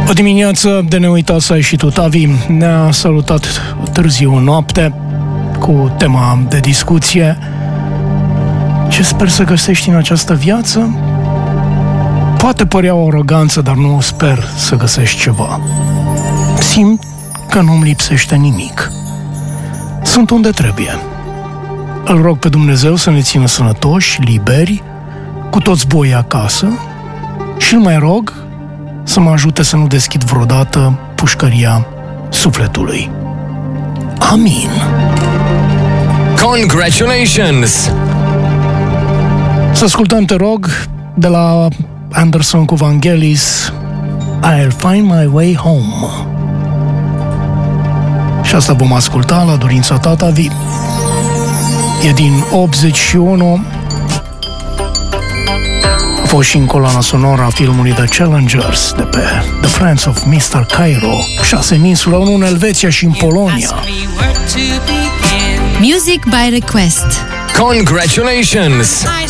O dimineață de neuitat s-a ieșit Tavi, ne-a salutat târziu în noapte cu tema de discuție. Ce sper să găsești în această viață? Poate părea o aroganță, dar nu sper să găsești ceva. Simt că nu-mi lipsește nimic. Sunt unde trebuie. Îl rog pe Dumnezeu să ne țină sănătoși, liberi, cu toți boii acasă și îl mai rog să mă ajute să nu deschid vreodată pușcăria sufletului. Amin. Congratulations! Să ascultăm, te rog, de la Anderson cu Vangelis, I'll find my way home. Și asta vom asculta la dorința ta, Tavi. E din 81. A fost și în coloana sonoră a filmului The Challengers de pe The Friends of Mr. Cairo. 6 în insulă, 1 în Elveția și în Polonia. Music by request. Congratulations!